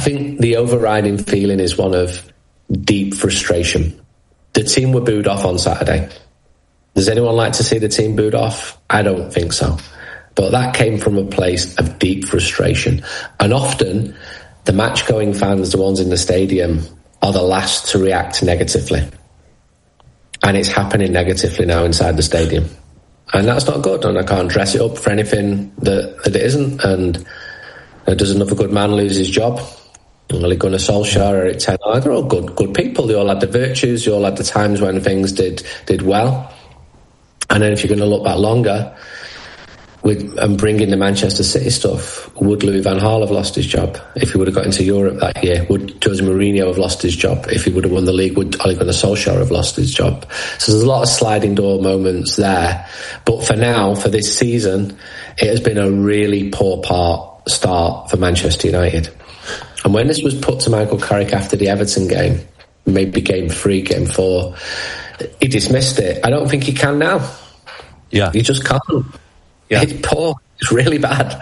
think the overriding feeling is one of deep frustration. The team were booed off on Saturday. Does anyone like to see the team booed off? I don't think so. But that came from a place of deep frustration. And often, the match-going fans, the ones in the stadium, are the last to react negatively. And it's happening negatively now inside the stadium. And that's not good, and I can't dress it up for anything that it isn't. And does another good man lose his job? Ole Gunnar Solskjaer, Erik ten Hag, they're all good people. They all had the virtues, they all had the times when things did well. And then if you're going to look back longer, and bring in the Manchester City stuff, would Louis van Gaal have lost his job if he would have got into Europe that year? Would Jose Mourinho have lost his job if he would have won the league? Would Ole Gunnar Solskjaer have lost his job? So there's a lot of sliding door moments there. But for now, for this season, it has been a really poor start for Manchester United. And when this was put to Michael Carrick after the Everton game, maybe game 3, game 4, he dismissed it. I don't think he can now. Yeah. He just can't. Yeah. It's poor. It's really bad.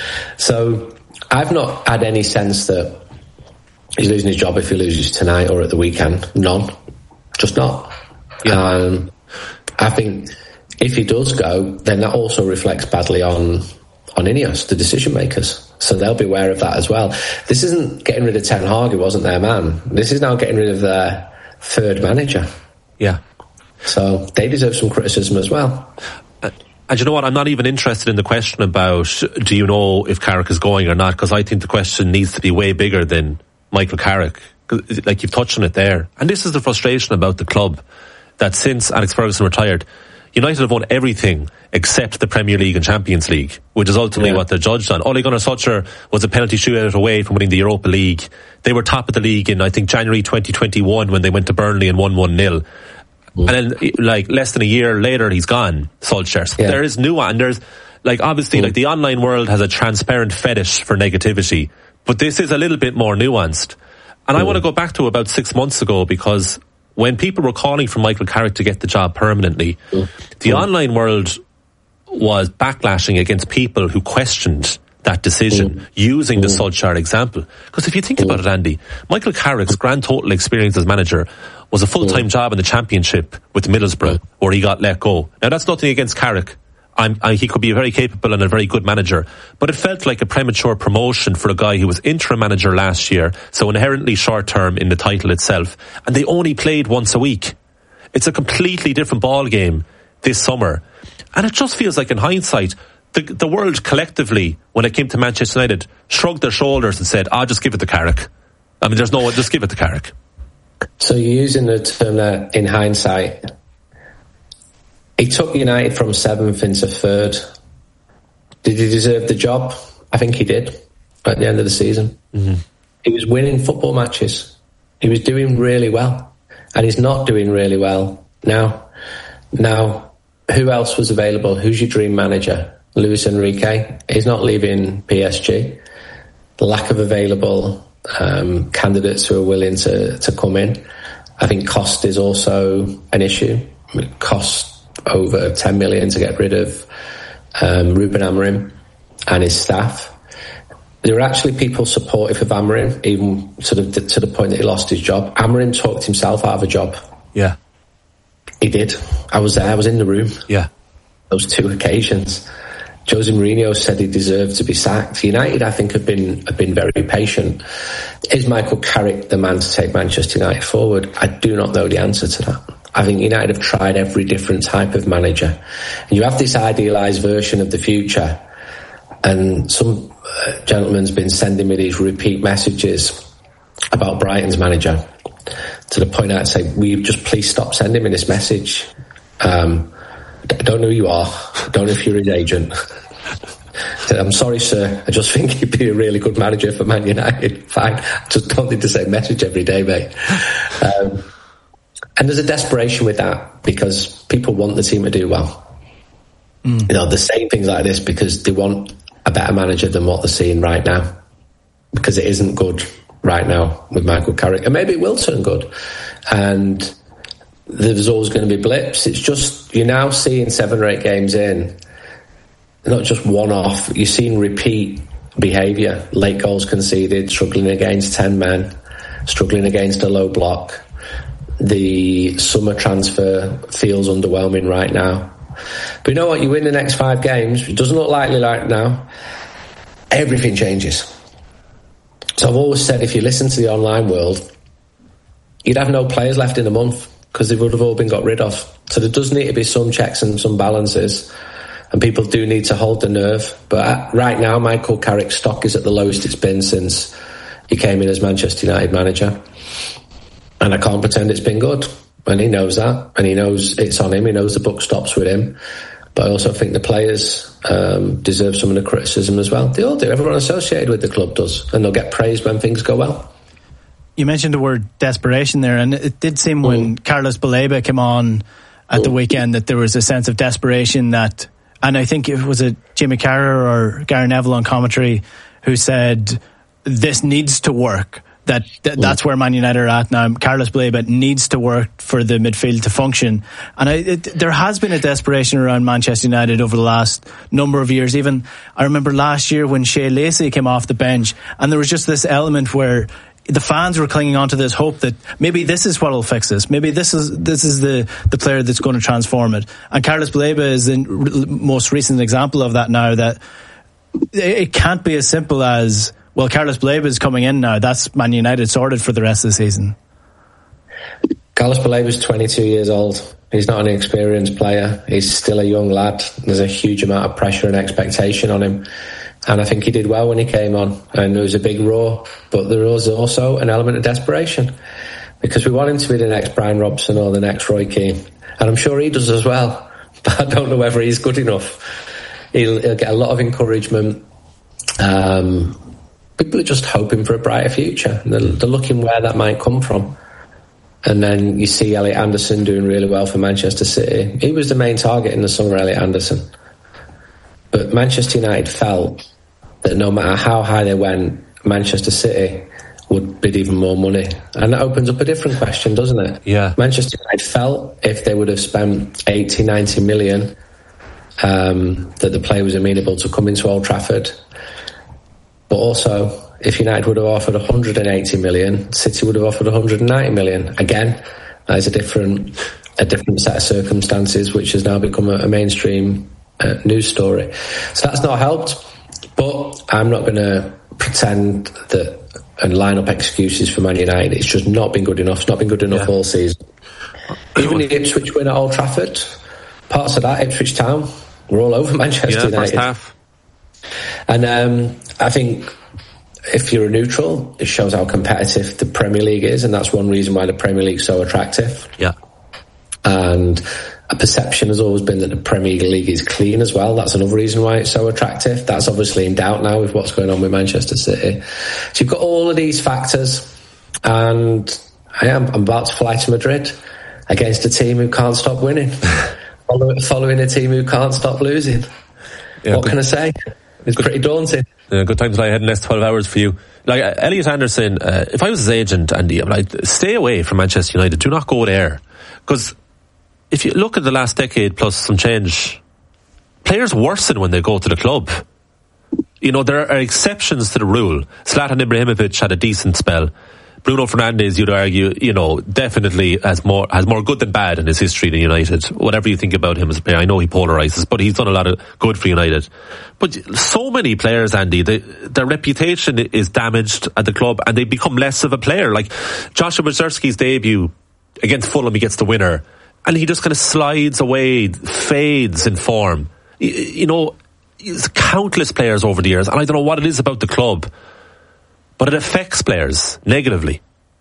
So I've not had any sense that he's losing his job if he loses tonight or at the weekend. None. Just not. Yeah. I think if he does go, then that also reflects badly on Ineos, the decision makers. So they'll be aware of that as well. This isn't getting rid of Ten Hag, who wasn't their man. This is now getting rid of their third manager. Yeah. So they deserve some criticism as well. And you know what? I'm not even interested in the question about do you know if Carrick is going or not, because I think the question needs to be way bigger than Michael Carrick. Like, you've touched on it there. And this is the frustration about the club, that since Alex Ferguson retired, United have won everything except the Premier League and Champions League, which is ultimately what they're judged on. Ole Gunnar Solskjaer was a penalty shootout away from winning the Europa League. They were top of the league in, I think, January 2021 when they went to Burnley and won 1-0. And then, like, less than a year later, he's gone, Solskjaer. So there is nuance. And there's, like, obviously, like, the online world has a transparent fetish for negativity, but this is a little bit more nuanced. And I want to go back to about 6 months ago, because when people were calling for Michael Carrick to get the job permanently, the online world was backlashing against people who questioned that decision using the Solskjaer example. Because if you think about it, Andy, Michael Carrick's grand total experience as manager was a full-time job in the Championship with Middlesbrough, where he got let go. Now, that's nothing against Carrick. He could be a very capable and a very good manager, but it felt like a premature promotion for a guy who was interim manager last year, so inherently short-term in the title itself, and they only played once a week. It's a completely different ball game this summer, and it just feels like, in hindsight, the world collectively, when it came to Manchester United, shrugged their shoulders and said, just give it to Carrick. I mean, just give it to Carrick. So you're using the term there, in hindsight. He took United from 7th into 3rd. Did he deserve the job? I think he did at the end of the season. He was winning football matches. He was doing really well. And he's not doing really well now. Now, who else was available? Who's your dream manager? Luis Enrique. He's not leaving PSG. The lack of available candidates who are willing to come in. I think cost is also an issue. It costs over 10 million to get rid of Ruben Amorim and his staff. There were actually people supportive of Amorim, even sort of to the point that he lost his job. Amorim talked himself out of a job. Yeah. He did. I was there. I was in the room. Yeah. Those 2 occasions. Jose Mourinho said he deserved to be sacked. United, I think, have been very patient. Is Michael Carrick the man to take Manchester United forward? I do not know the answer to that. I think United have tried every different type of manager. And you have this idealised version of the future. And some gentleman's been sending me these repeat messages about Brighton's manager, to the point I'd say, will you just please stop sending me this message? I don't know who you are. I don't know if you're his agent. I'm sorry, sir. I just think he'd be a really good manager for Man United. Fine. I just don't need the same message every day, mate. And there's a desperation with that, because people want the team to do well. You know, they're saying things like this because they want a better manager than what they're seeing right now, because it isn't good right now with Michael Carrick. And maybe it will turn good. And there's always going to be blips. It's just, you're now seeing 7 or 8 games in, not just one-off, you're seeing repeat behaviour. Late goals conceded, struggling against 10 men, struggling against a low block. The summer transfer feels underwhelming right now. But you know what? You win the next 5 games. It doesn't look likely right now. Everything changes. So I've always said, if you listen to the online world, you'd have no players left in a month because they would have all been got rid of. So there does need to be some checks and some balances, and people do need to hold the nerve. But right now, Michael Carrick's stock is at the lowest it's been since he came in as Manchester United manager. And I can't pretend it's been good. And he knows that, and he knows it's on him. He knows the buck stops with him. But I also think the players deserve some of the criticism as well. They all do. Everyone associated with the club does, and they'll get praised when things go well. You mentioned the word desperation there, and it did seem when Carlos Baleba came on at the weekend that there was a sense of desperation that, and I think it was Jimmy Carragher or Gary Neville on commentary who said this needs to work. That's where Man United are at now. Carlos Baleba needs to work for the midfield to function. And there has been a desperation around Manchester United over the last number of years. Even I remember last year when Shea Lacey came off the bench, and there was just this element where the fans were clinging on to this hope that maybe this is what will fix this. Maybe this is the player that's going to transform it. And Carlos Baleba is the most recent example of that now, that it can't be as simple as, well, Carlos Baleba is coming in now, that's Man United sorted for the rest of the season. Carlos Baleba is 22 years old. He's not an experienced player. He's still a young lad. There's a huge amount of pressure and expectation on him. And I think he did well when he came on. And there was a big roar. But there was also an element of desperation, because we want him to be the next Brian Robson or the next Roy Keane. And I'm sure he does as well. But I don't know whether he's good enough. He'll get a lot of encouragement. People are just hoping for a brighter future. They're looking where that might come from. And then you see Elliot Anderson doing really well for Manchester City. He was the main target in the summer, Elliot Anderson. But Manchester United felt that no matter how high they went, Manchester City would bid even more money. And that opens up a different question, doesn't it? Yeah. Manchester United felt if they would have spent 80, 90 million, that the player was amenable to come into Old Trafford. But also, if United would have offered 180 million, City would have offered 190 million. Again, that is a different set of circumstances, which has now become a mainstream news story. So that's not helped. But I'm not going to pretend that and line up excuses for Man United. It's just not been good enough. It's not been good enough all season. Even the Ipswich win at Old Trafford, parts of that, Ipswich Town, were all over Manchester United. First half. And I think if you're a neutral, it shows how competitive the Premier League is, and that's one reason why the Premier League's so attractive. Yeah. And a perception has always been that the Premier League is clean as well. That's another reason why it's so attractive. That's obviously in doubt now with what's going on with Manchester City. So you've got all of these factors, and I'm about to fly to Madrid against a team who can't stop winning, following a team who can't stop losing. Yeah, what can I say? It's pretty daunting. Good time to lie ahead in the next 12 hours for you. Like Elliot Anderson, if I was his agent, Andy, I'm like, stay away from Manchester United. Do not go there. Because if you look at the last decade plus some change, players worsen when they go to the club. You know, there are exceptions to the rule. Zlatan Ibrahimovic had a decent spell. Bruno Fernandes, you'd argue, you know, definitely has more good than bad in his history in United. Whatever you think about him as a player, I know he polarises, but he's done a lot of good for United. But so many players, Andy, their reputation is damaged at the club, and they become less of a player. Like Joshua Mazurski's debut against Fulham, he gets the winner, and he just kind of slides away, fades in form. You know, countless players over the years, and I don't know what it is about the club, but it affects players negatively.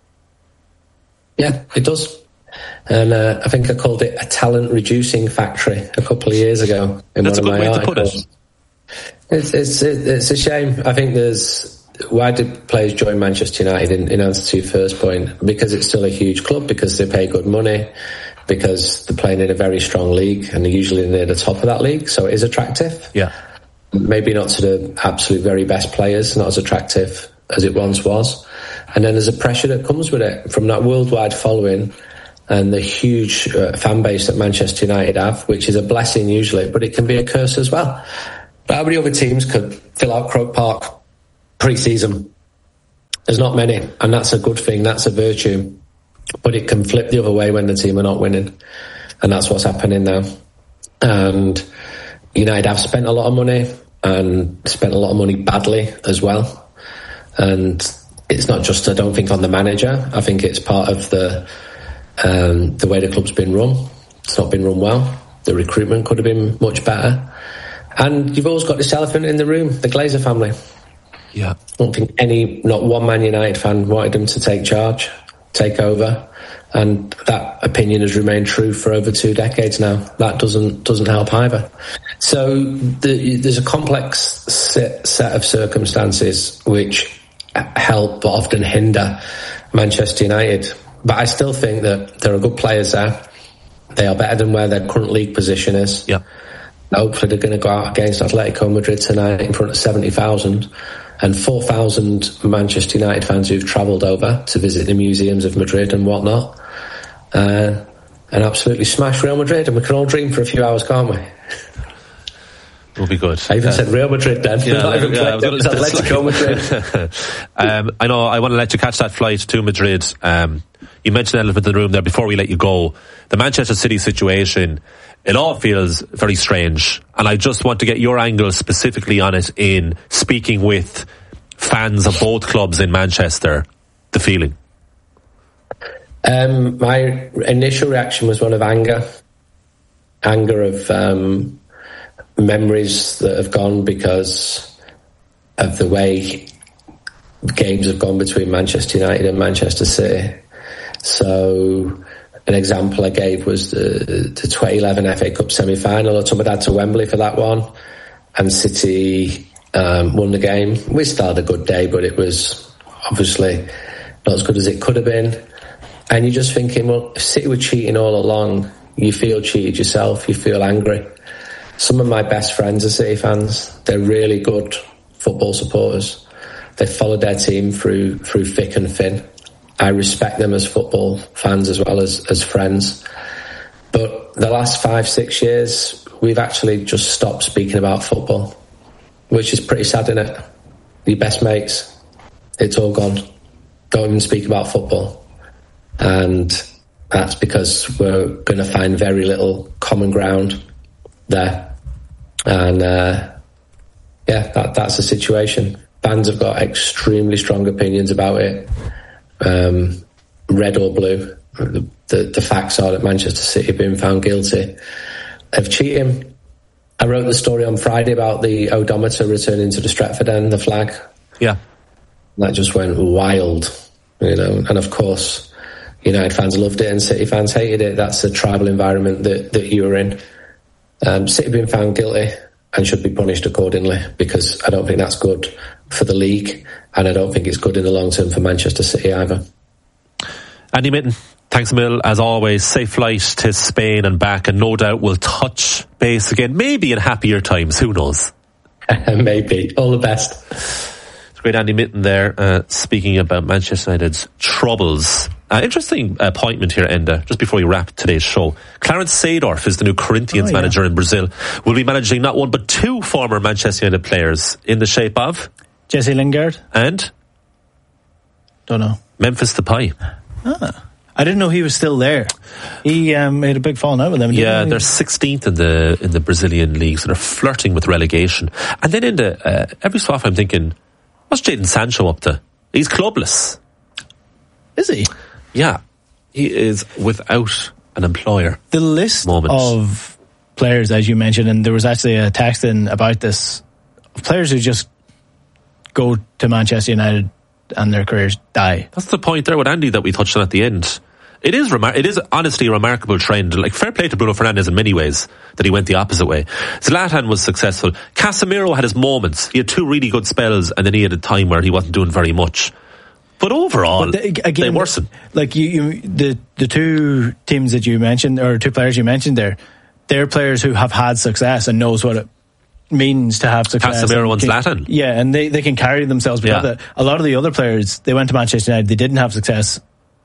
Yeah, it does. And I think I called it a talent reducing factory a couple of years ago in That's one of my articles. It's a shame. I think why did players join Manchester United in answer to your first point? Because it's still a huge club, because they pay good money, because they're playing in a very strong league and they're usually near the top of that league, so it is attractive. Yeah. Maybe not to the absolute very best players, not as attractive as it once was. And then there's a pressure that comes with it from that worldwide following and the huge fan base that Manchester United have, which is a blessing usually, but it can be a curse as well. But how many other teams could fill out Croke Park pre-season. There's not many, and that's a good thing. That's a virtue. But it can flip the other way when the team are not winning, and that's what's happening now. And United have spent a lot of money and spent a lot of money badly as well. And it's not just, I don't think, on the manager. I think it's part of the way the club's been run. It's not been run well. The recruitment could have been much better. And you've always got this elephant in the room, the Glazer family. Yeah. I don't think not one Man United fan wanted them to take charge, take over. And that opinion has remained true for over 2 decades now. That doesn't help either. So there's a complex set of circumstances which help but often hinder Manchester United. But I still think that there are good players there. They are better than where their current league position is. Yeah. Hopefully they're going to go out against Atletico Madrid tonight in front of 70,000 and 4,000 Manchester United fans who've travelled over to visit the museums of Madrid and whatnot. And absolutely smash Real Madrid, and we can all dream for a few hours, can't we? Will be good. I even said Real Madrid then. Atletico Madrid. I know, I want to let you catch that flight to Madrid. You mentioned elephant in the room there before we let you go. The Manchester City situation, it all feels very strange, and I just want to get your angle specifically on it in speaking with fans of both clubs in Manchester. The feeling. My initial reaction was one of anger of memories that have gone because of the way games have gone between Manchester United and Manchester City. So an example I gave was the 2011 FA Cup semi-final. I took my dad to Wembley for that one, and City won the game. We still had a good day, but it was obviously not as good as it could have been. And you're just thinking, well, if City were cheating all along, you feel cheated yourself, you feel angry. Some of my best friends are City fans. They're really good football supporters. They followed their team through thick and thin. I respect them as football fans as well as friends. But the last 5-6 years, we've actually just stopped speaking about football, which is pretty sad, isn't it? Your best mates, it's all gone. Don't even speak about football. And that's because we're going to find very little common ground there. And that's the situation. Fans have got extremely strong opinions about it, red or blue. The facts are that Manchester City have been found guilty of cheating. I wrote the story on Friday about the odometer returning to the Stretford End, the flag. Yeah. That just went wild, and of course United fans loved it and City fans hated it. That's the tribal environment that you were in. City have been found guilty and should be punished accordingly, because I don't think that's good for the league, and I don't think it's good in the long term for Manchester City either. Andy Mitten, thanks a mil as always. Safe flight to Spain and back, and no doubt we'll touch base again, maybe in happier times, who knows. Maybe. All the best. Great Andy Mitten there, speaking about Manchester United's troubles. Interesting appointment here, Enda, just before we wrap today's show. Clarence Seedorf is the new Corinthians manager in Brazil. Will be managing not one but two former Manchester United players, in the shape of Jesse Lingard and don't know, Memphis Depay. I didn't know he was still there. He made a big falling out with them. Yeah, they're 16th in the Brazilian league, so they're flirting with relegation. And then every so often I'm thinking, what's Jadon Sancho up to? He's clubless. Is he? Yeah, he is without an employer. The list of players, as you mentioned, and there was actually a text in about this, of players who just go to Manchester United and their careers die. That's the point there with Andy that we touched on at the end. It is honestly a remarkable trend. Like, fair play to Bruno Fernandes in many ways that he went the opposite way. Zlatan was successful. Casemiro had his moments. He had two really good spells, and then he had a time where he wasn't doing very much. But overall, they worsen. Like the two teams that you mentioned, or two players you mentioned there, they're players who have had success and knows what it means to have success. Casemiro and Zlatan. Yeah, and they can carry themselves because of that. A lot of the other players, they went to Manchester United, they didn't have success,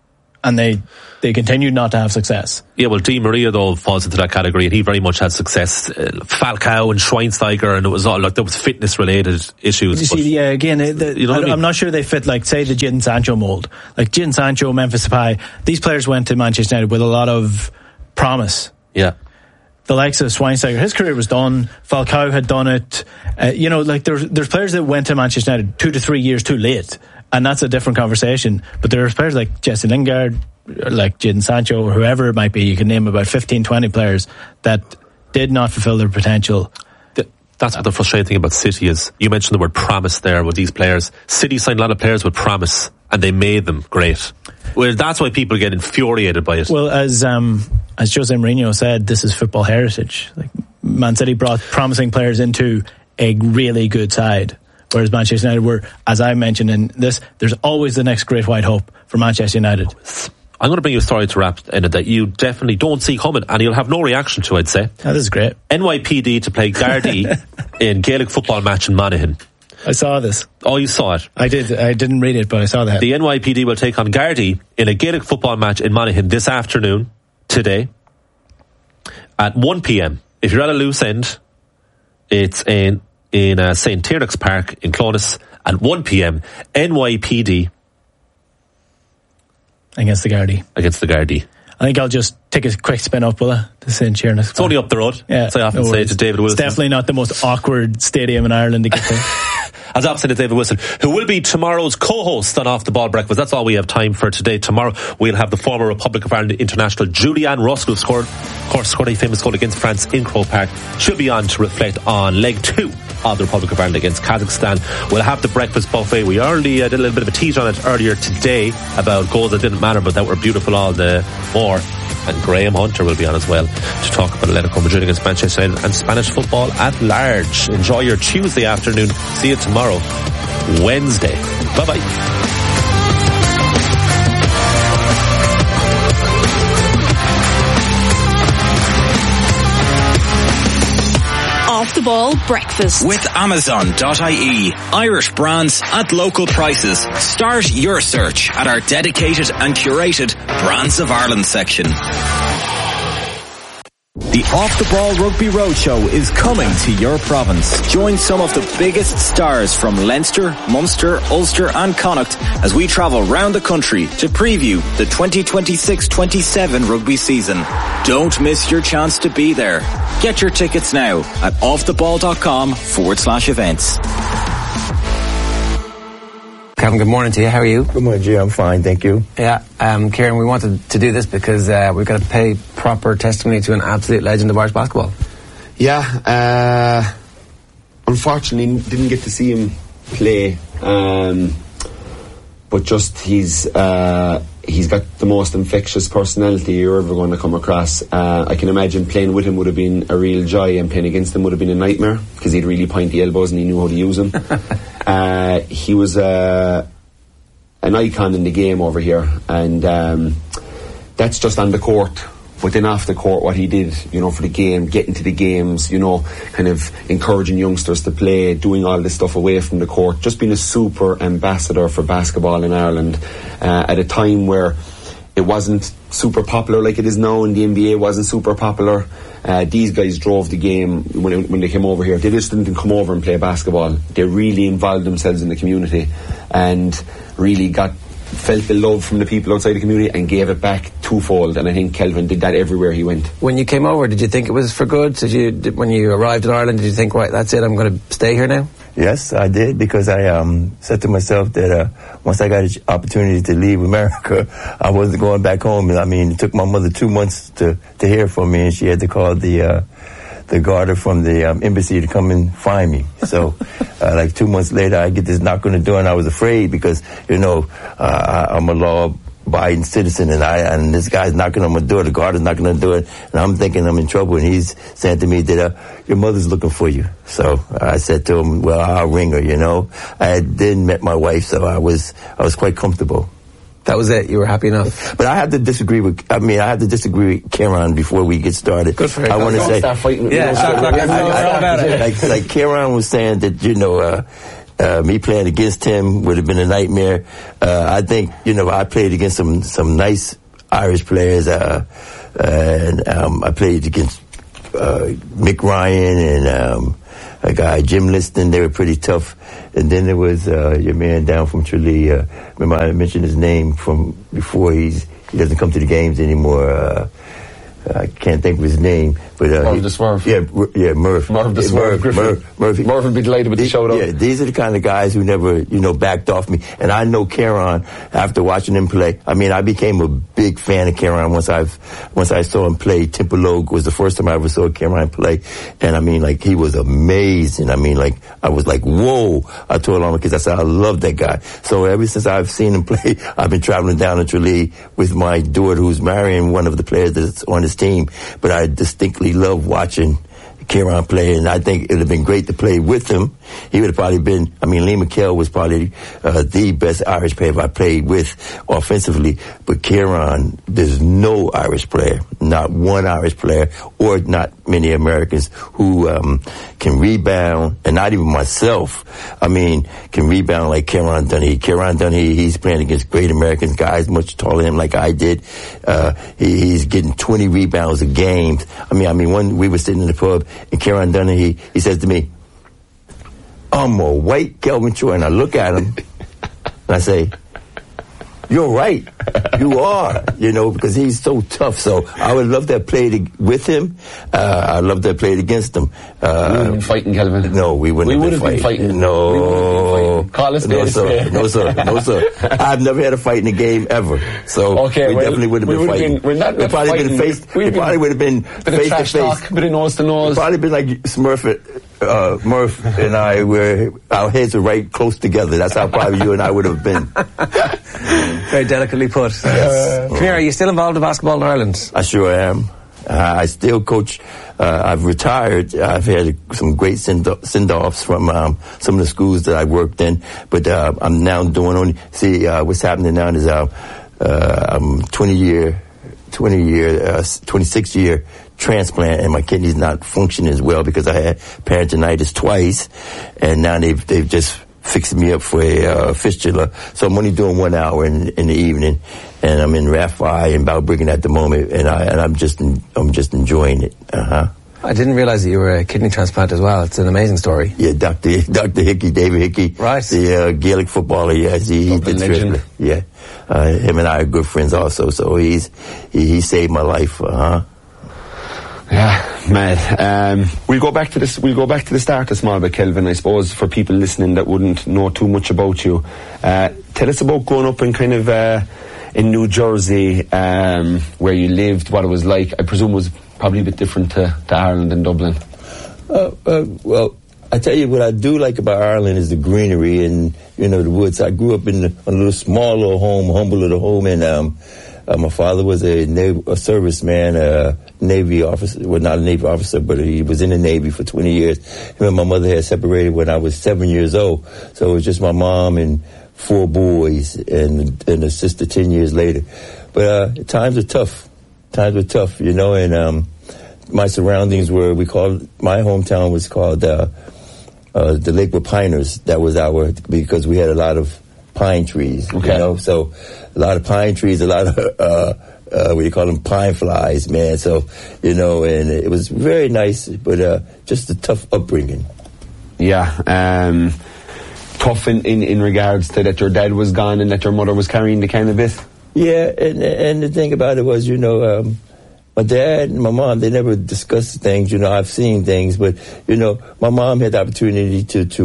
and they continued not to have success. Yeah, well, Di Maria though falls into that category, and he very much had success. Falcao and Schweinsteiger, and it was all like there was fitness related issues. You see, yeah, again, I'm not sure they fit, like, say, the Jadon Sancho mould. Like Jadon Sancho, Memphis Depay, these players went to Manchester United with a lot of promise. Yeah. The likes of Schweinsteiger, his career was done. Falcao had done it. Like there's players that went to Manchester United 2 to 3 years too late, and that's a different conversation. But there's players like Jesse Lingard, like Jadon Sancho, or whoever it might be. You can name about 15, 20 players that did not fulfill their potential. That's what the frustrating thing about City is. You mentioned the word promise there with these players. City signed a lot of players with promise, and they made them great. Well, that's why people get infuriated by it. Well, as Jose Mourinho said, this is football heritage. Like, Man City brought promising players into a really good side, whereas Manchester United were, as I mentioned in this, there's always the next great white hope for Manchester United. I'm going to bring you a story to wrap in it that you definitely don't see coming, and you'll have no reaction to, I'd say. That is great. NYPD to play Gardaí in Gaelic football match in Monaghan. I saw this. Oh, you saw it? I did. I didn't read it, but I saw that. The NYPD will take on Gardaí in a Gaelic football match in Monaghan this afternoon, today, at 1 p.m. If you're at a loose end, it's in St. Tiernack's Park in Clones at 1 p.m. NYPD against the Gardaí. I think I'll just take a quick spin up, will I? To St. Tiernack's. It's only up the road. Yeah, as I often say to David Wilson. It's definitely not the most awkward stadium in Ireland to get to. As opposite to David Wilson, who will be tomorrow's co-host on Off the Ball Breakfast. That's all we have time for today. Tomorrow we'll have the former Republic of Ireland international Julianne Russell, who scored a famous goal against France in Croke Park. She'll be on to reflect on leg 2 of the Republic of Ireland against Kazakhstan. We'll have the breakfast buffet. We already did a little bit of a tease on it earlier today about goals that didn't matter but that were beautiful all the more. And Graham Hunter will be on as well to talk about Atletico Madrid against Manchester United and Spanish football at large. Enjoy your Tuesday afternoon. See you tomorrow, Wednesday. Bye-bye. Off the Ball Breakfast with Amazon.ie. Irish brands at local prices. Start your search at our dedicated and curated Brands of Ireland section. The Off the Ball Rugby Roadshow is coming to your province. Join some of the biggest stars from Leinster, Munster, Ulster and Connacht as we travel round the country to preview the 2026-27 rugby season. Don't miss your chance to be there. Get your tickets now at offtheball.com/events. Kevin, good morning to you. How are you? Good morning, G. I'm fine, thank you. Yeah, Kieran, we wanted to do this because we've got to pay proper testimony to an absolute legend of Irish basketball. Yeah, unfortunately didn't get to see him play, but just he's got the most infectious personality you're ever going to come across. I can imagine playing with him would have been a real joy, and playing against him would have been a nightmare because he had really pointy elbows and he knew how to use them. He was an icon in the game over here, and that's just on the court. But then off the court, what he did, for the game, getting to the games, kind of encouraging youngsters to play, doing all this stuff away from the court, just being a super ambassador for basketball in Ireland at a time where it wasn't super popular like it is now, and the NBA wasn't super popular. These guys drove the game when they came over here. They just didn't come over and play basketball. They really involved themselves in the community and really felt the love from the people outside the community and gave it back twofold, and I think Kelvin did that everywhere he went. When you came over, did you think it was for good? When you arrived in Ireland, did you think, right, that's it, I'm going to stay here now? Yes, I did, because I said to myself that once I got an opportunity to leave America, I wasn't going back home. I mean, it took my mother 2 months to hear from me, and she had to call the guarder from the embassy to come and find me. So, like 2 months later, I get this knock on the door, and I was afraid because, I'm a law-abiding citizen, and this guy's knocking on my door, the guard is knocking on the door, and I'm thinking I'm in trouble, and he's saying to me that your mother's looking for you. So I said to him, well, I'll ring her, I had then met my wife, so I was quite comfortable. That was it. You were happy enough. But I had to disagree with Kieran before we get started. Good for him. I want to say, start fighting. Like Kieran was saying that me playing against him would have been a nightmare. I think I played against some nice Irish players, and I played against Mick Ryan and a guy Jim Liston. They were pretty tough. And then there was your man down from Tralee. Remember I mentioned his name from before. He doesn't come to the games anymore. I can't think of his name, but Merv the Swerve. Yeah, Murph. Merv the Swerve. Merv would be delighted with the shout out. Yeah, these are the kind of guys who never, backed off me. And I know Kieran after watching him play. I mean, I became a big fan of Kieran once I saw him play. Templeogue was the first time I ever saw Kieran play, and I mean, like, he was amazing. I mean, like, I was like, whoa! I told all my kids, I said, I love that guy. So ever since I've seen him play, I've been traveling down to Tralee with my daughter, who's marrying one of the players that's on his team. But I distinctly love watching Kieran play, and I think it would have been great to play with him. He would have probably been, Lee McHale was probably the best Irish player I played with offensively, but Kieran, there's no Irish player, not one Irish player, or not many Americans who can rebound, and not even myself, can rebound like Kieran Dunhee. Kieran Dunhee, he's playing against great Americans, guys much taller than him like I did. He's getting 20 rebounds a game. When we were sitting in the pub, and Kieran Dunhee, he says to me, I'm a white Kelvin Troy, and I look at him, and I say, you're right. You are, because he's so tough. So I would love to have played with him. I'd love to have played against him. We would have been fighting, Kelvin. No, we wouldn't have been fighting. No. Call us no, sir. No, sir. I've never had a fight in a game ever. So we definitely would have been fighting. We're not we probably fighting. We probably would have been face to face. Bit of nose to nose. Probably been like Murph and I, where our heads are right close together. That's how probably you and I would have been. Very delicately put. Come here, are you still involved in basketball in Ireland? I sure am. I still coach. I've retired. I've had some great send-offs from some of the schools that I worked in, but I'm now doing what's happening now is I'm 26-year transplant, and my kidney's not functioning as well because I had peritonitis twice, and now they've just fixed me up for a fistula. So I'm only doing 1 hour in the evening, and I'm in Rathfi and Balbriggan at the moment, and I'm just enjoying it. I didn't realize that you were a kidney transplant as well. It's an amazing story. Yeah, Dr. Hickey, David Hickey, right? The Gaelic footballer. Yes, he did legend. Yeah, him and I are good friends also. So he saved my life. Yeah, mad. We'll go back to this. We'll go back to the start a small bit, Kelvin. I suppose for people listening that wouldn't know too much about you, tell us about growing up in kind of in New Jersey, where you lived, what it was like. I presume it was probably a bit different to Ireland and Dublin. Well, I tell you what I do like about Ireland is the greenery and the woods. I grew up in a little small little home, humble little home, and my father was a serviceman, Navy officer. Well, not a Navy officer, but he was in the Navy for 20 years. Him and my mother had separated when I was 7 years old, so it was just my mom and 4 boys and a sister 10 years later. But times were tough. And my surroundings were, my hometown was called the Lakewood Piners. That was because we had a lot of pine trees, so a lot of pine trees, a lot of what do you call them, pine flies, man. So and it was very nice, but just a tough upbringing. Yeah, tough in regards to that your dad was gone and that your mother was carrying the kind of bit. Yeah, and the thing about it was, my dad and my mom, they never discussed things. I've seen things, but my mom had the opportunity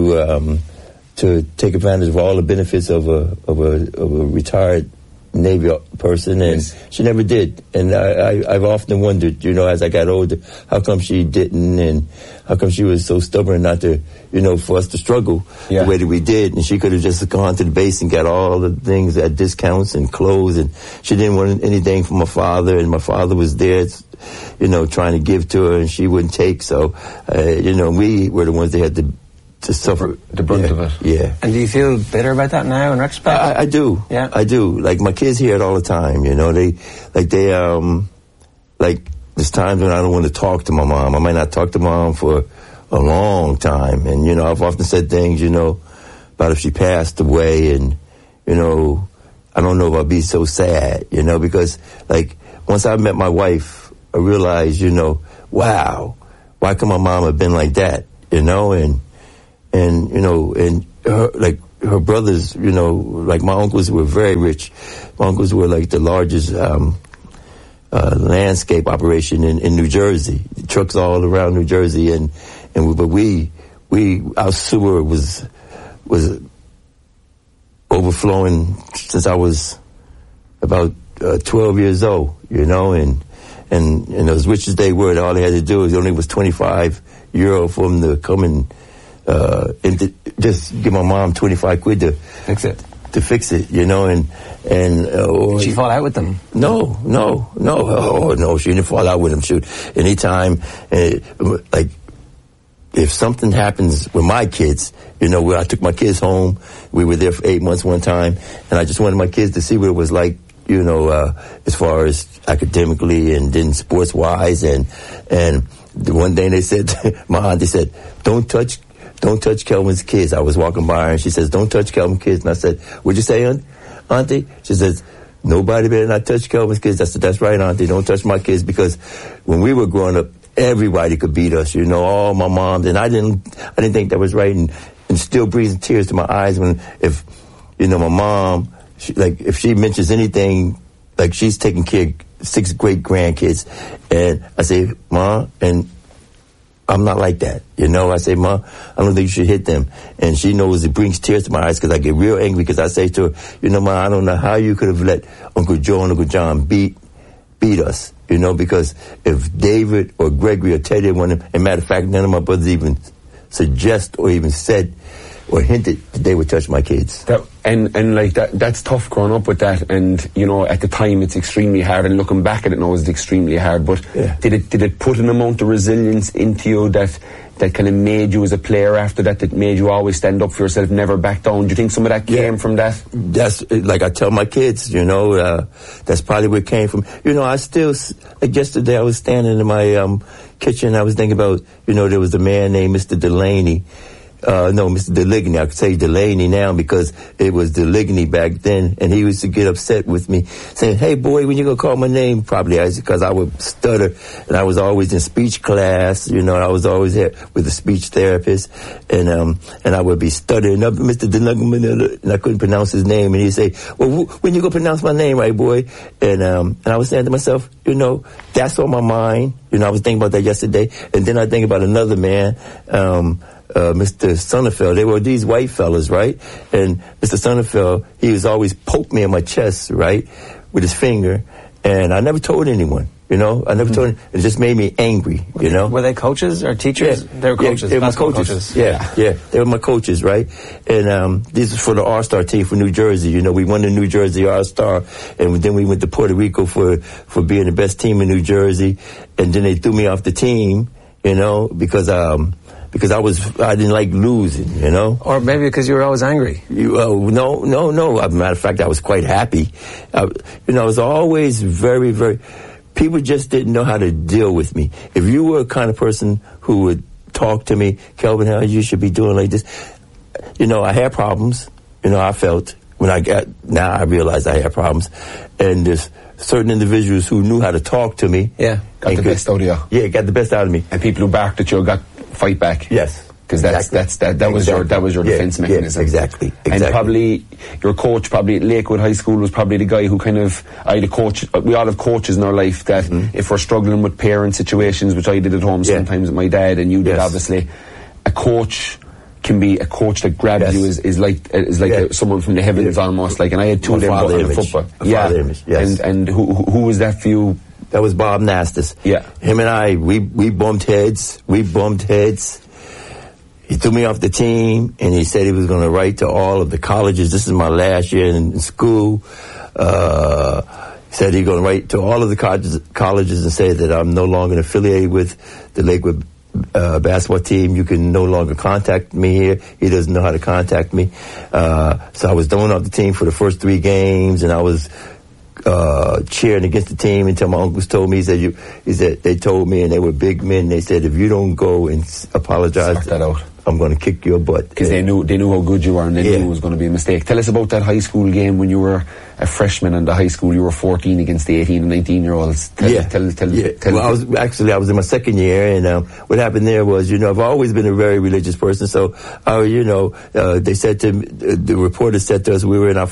to take advantage of all the benefits of a retired Navy person, and she never did. And I've often wondered, as I got older, how come she didn't, and how come she was so stubborn not to, for us to struggle the way that we did. And she could have just gone to the base and got all the things at discounts and clothes, and she didn't want anything from my father, and my father was there, trying to give to her, and she wouldn't take. So, we were the ones that had to suffer the brunt of it. Yeah. And do you feel bitter about that now in retrospect? I do. Yeah. I do. Like, my kids hear it all the time, there's times when I don't want to talk to my mom. I might not talk to mom for a long time. And, I've often said things, about if she passed away and, I don't know if I'll be so sad, you know, because like once I met my wife, I realized, you know, wow, why could my mom have been like that, you know, and you know, and her brothers, you know, like my uncles were very rich. My uncles were like the largest landscape operation in New Jersey. Trucks all around New Jersey, but our sewer was overflowing since I was about 12 years old, you know, and as rich as they were, all they had to do was only was €25 for them to come and just give my mom 25 quid to fix it, you know, and did she fall out with them? No. Oh no, she didn't fall out with them. Shoot, anytime, like if something happens with my kids, you know, where I took my kids home, we were there for 8 months one time, and I just wanted my kids to see what it was like, you know, as far as academically and then sports wise, and the one day they said, my auntie said, don't touch Kelvin's kids. I was walking by her and she says, don't touch Kelvin's kids. And I said, what'd you say, auntie? She says, nobody better not touch Kelvin's kids. I said, that's right, auntie, don't touch my kids, because when we were growing up, everybody could beat us, you know, all my moms, and I didn't think that was right, and still brings tears to my eyes if you know, my mom, if she mentions anything, like she's taking care of 6 great grandkids, and I say, Ma, and I'm not like that, you know. I say, Ma, I don't think you should hit them. And she knows it brings tears to my eyes because I get real angry, because I say to her, you know, Ma, I don't know how you could have let Uncle Joe and Uncle John beat us, you know, because if David or Gregory or Teddy wanted, and matter of fact, none of my brothers even suggest or even said or hinted that they would touch my kids. That's tough growing up with that, and you know, at the time it's extremely hard, and looking back at it now it's extremely hard, but yeah. Did it put an amount of resilience into you that kind of made you as a player after that made you always stand up for yourself, never back down? Do you think some of that came from that? That's, like I tell my kids, you know, that's probably where it came from. You know, I still, like yesterday I was standing in my kitchen, I was thinking about, you know, there was a man named Mr. Delaney. Mr. Deligny. I could say Delaney now because it was Deligny back then, and he used to get upset with me, saying, "Hey boy, when you gonna call my name?" Probably because I would stutter, and I was always in speech class. You know, I was always there with a speech therapist, and I would be stuttering up, Mr. Deligny, and I couldn't pronounce his name, and he'd say, "Well, when you gonna pronounce my name, right, boy?" And I was saying to myself, you know, that's on my mind. You know, I was thinking about that yesterday, and then I think about another man. Mr. Sonnenfeld. They were these white fellas, right? And Mr. Sonnenfeld, he was always poke me in my chest, right, with his finger, and I never told anyone. You know, I never told him. It just made me angry. You know, were they coaches or teachers? Yeah. They were coaches. They were my coaches. Yeah, they were my coaches, right? And this is for the All-Star team for New Jersey. You know, we won the New Jersey All-Star, and then we went to Puerto Rico for being the best team in New Jersey. And then they threw me off the team, you know, because I didn't like losing, you know. Or maybe because you were always angry. No. As a matter of fact, I was quite happy. I was always very, very. People just didn't know how to deal with me. If you were a kind of person who would talk to me, Kelvin, how you should be doing like this. You know, I had problems. You know, I felt now I realize I had problems, and there's certain individuals who knew how to talk to me. Yeah, got the best out of you. Yeah, got the best out of me. And people who barked at you got fight back. Yes. Because that was your defense mechanism. Yeah, exactly. And probably your coach, at Lakewood High School, was probably the guy who kind of, we all have coaches in our life that if we're struggling with parent situations, which I did at home sometimes with my dad, and you did obviously, a coach can be a coach that grabs you is like someone from the heavens almost, like, and I had two of them in football. Image, yes. And who was that for you? That was Bob Nastis. Yeah. Him and I, we bumped heads. He threw me off the team, and he said he was going to write to all of the colleges. This is my last year in school. He said he's going to write to all of the colleges and say that I'm no longer affiliated with the Lakewood basketball team. You can no longer contact me here. He doesn't know how to contact me. So I was thrown off the team for the first 3 games, and I was cheering against the team until my uncles told me. He said they told me, and they were big men. They said, if you don't go and apologize, sort that out, I'm going to kick your butt. Because they knew how good you were, and they knew it was going to be a mistake. Tell us about that high school game when you were a freshman in the high school. You were 14 against the 18 and 19 year olds. Tell. Well, I was in my second year, and what happened there was, I've always been a very religious person. So, they said to me, the reporter said to us, we were in in